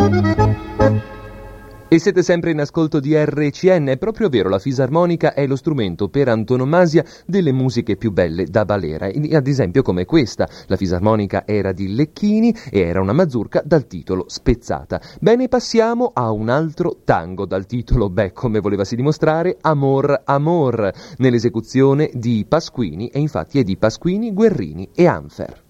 E siete sempre in ascolto di RCN, è proprio vero, la fisarmonica è lo strumento per antonomasia delle musiche più belle da balera, ad esempio come questa. La fisarmonica era di Lecchini e era una mazurka dal titolo Spezzata. Bene, passiamo a un altro tango dal titolo, come volevasi dimostrare, Amor Amor, nell'esecuzione di Pasquini, e infatti è di Pasquini, Guerrini e Anfer.